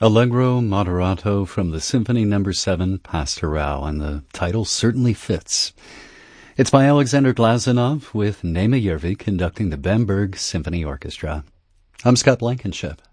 Allegro Moderato from the Symphony No. 7 Pastoral, and the title certainly fits. It's by Alexander Glazunov with Nema Yervi conducting the Bamberg Symphony Orchestra. I'm Scott Blankenship.